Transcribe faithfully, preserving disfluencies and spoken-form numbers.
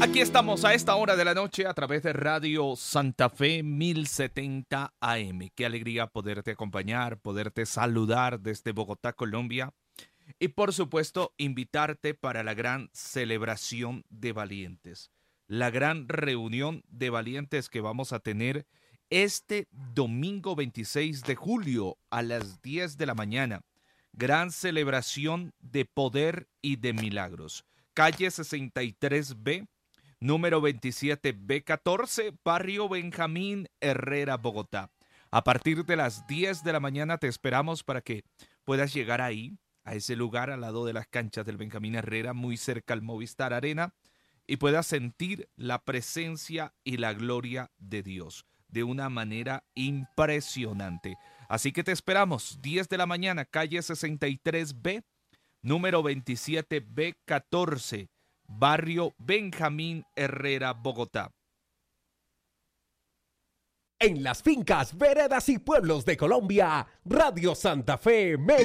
Aquí estamos a esta hora de la noche a través de Radio Santa Fe mil setenta A M. Qué alegría poderte acompañar, poderte saludar desde Bogotá, Colombia. Y por supuesto, invitarte para la gran celebración de valientes. La gran reunión de valientes que vamos a tener este domingo veintiséis de julio a las diez de la mañana. Gran celebración de poder y de milagros. Calle sesenta y tres B, número veintisiete B catorce, barrio Benjamín Herrera, Bogotá. A partir de las diez de la mañana te esperamos para que puedas llegar ahí, a ese lugar al lado de las canchas del Benjamín Herrera, muy cerca al Movistar Arena, y puedas sentir la presencia y la gloria de Dios de una manera impresionante. Así que te esperamos, diez de la mañana, calle sesenta y tres B, número veintisiete B catorce, barrio Benjamín Herrera, Bogotá. En las fincas, veredas y pueblos de Colombia, Radio Santa Fe.